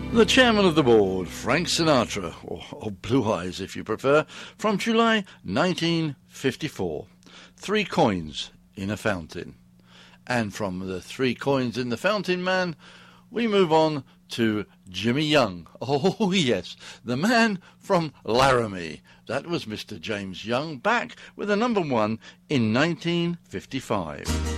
The chairman of the board, Frank Sinatra, or Blue Eyes if you prefer, from July 1954. 3 coins in a fountain. And from the 3 coins in the fountain man, we move on to Jimmy Young. Oh yes, the man from Laramie. That was Mr. James Young, back with a number 1 in 1955.